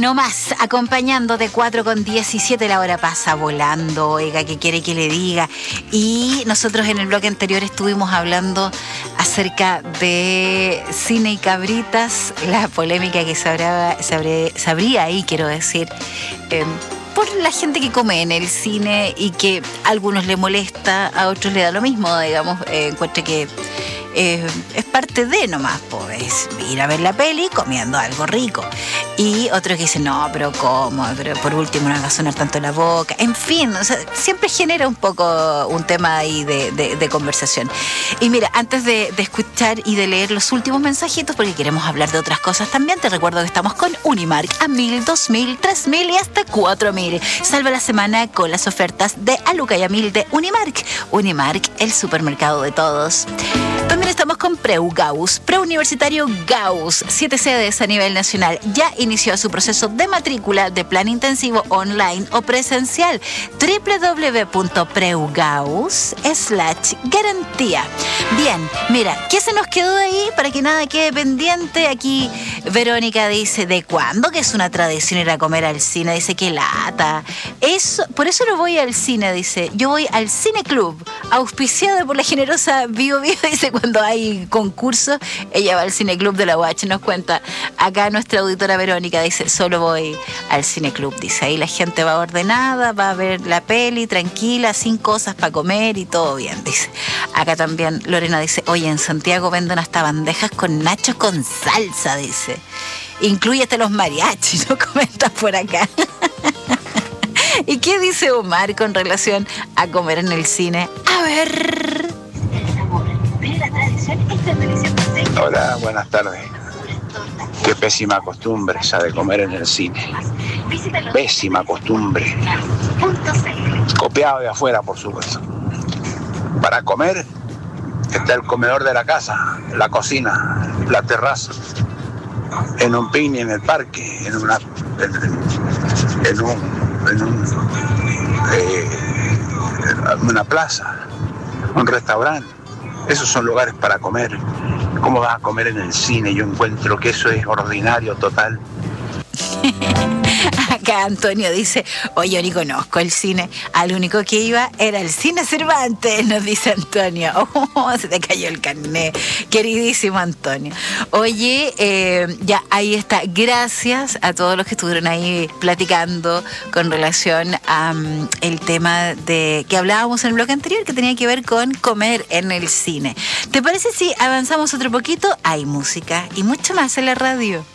no más, acompañando de 4:17, la hora pasa volando, oiga, ¿qué quiere que le diga? Y nosotros en el bloque anterior estuvimos hablando acerca de cine y cabritas, la polémica que se abría ahí, quiero decir, por la gente que come en el cine y que a algunos le molesta, a otros le da lo mismo, digamos, encuentro que es parte de nomás, pues, ir a ver la peli comiendo algo rico. Y otros que dicen, no, pero ¿cómo? Pero por último no haga sonar tanto la boca. En fin, o sea, siempre genera un poco un tema ahí de conversación. Y mira, antes de escuchar y de leer los últimos mensajitos, porque queremos hablar de otras cosas también, te recuerdo que estamos con Unimark a 1.000, 2.000, 3.000 y hasta 4.000. Salva la semana con las ofertas de Aluca y a 1.000 de Unimark. Unimark, el supermercado de todos. También estamos con Preu Gauss, Preuniversitario Gauss, 7 sedes a nivel nacional. Ya inició su proceso de matrícula de plan intensivo online o presencial. www.preugauss.garantía. Bien, mira, ¿qué se nos quedó ahí para que nada quede pendiente? Aquí Verónica dice, ¿de cuándo que es una tradición ir a comer al cine? Dice, qué lata. Por eso no voy al cine, dice. Yo voy al Cine Club, auspiciado por la generosa Bio Bio, dice, cuando hay concursos, ella va al Cine Club de la UH, nos cuenta acá nuestra auditora Verónica, dice, solo voy al Cine Club, dice, ahí la gente va ordenada, va a ver la peli tranquila, sin cosas para comer y todo bien, dice. Acá también Lorena dice, oye, en Santiago venden hasta bandejas con nachos con salsa, dice. Incluye hasta los mariachis, ¿no? Comenta por acá. ¿Y qué dice Omar con relación a comer en el cine? A ver. Hola, buenas tardes. Qué pésima costumbre esa de comer en el cine. Pésima costumbre. Copiado de afuera, por supuesto. Para comer está el comedor de la casa, la cocina, la terraza, en un picnic en el parque, en una plaza, un restaurante. Esos son lugares para comer. ¿Cómo vas a comer en el cine? Yo encuentro que eso es ordinario total. Acá Antonio dice, oye, yo ni conozco el cine, al único que iba era el Cine Cervantes, nos dice Antonio. Oh, se te cayó el carnet, queridísimo Antonio. Oye, ya ahí está, gracias a todos los que estuvieron ahí platicando con relación a el tema de que hablábamos en el bloque anterior, que tenía que ver con comer en el cine. ¿Te parece si avanzamos otro poquito? Hay música y mucho más en la radio.